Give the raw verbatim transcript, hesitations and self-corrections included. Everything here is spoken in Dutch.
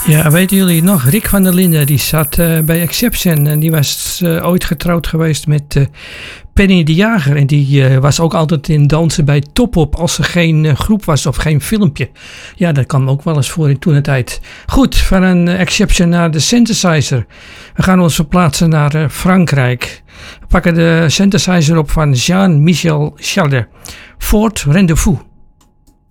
Ja, weten jullie nog? Rick van der Linden, die zat uh, bij Exception en die was uh, ooit getrouwd geweest met uh, Penny de Jager. En die uh, was ook altijd in dansen bij Top Op als er geen uh, groep was of geen filmpje. Ja, dat kwam ook wel eens voor in toen de tijd. Goed, van een uh, Exception naar de synthesizer. We gaan ons verplaatsen naar uh, Frankrijk. We pakken de synthesizer op van Jean-Michel Jarre. Fort Rendezvous.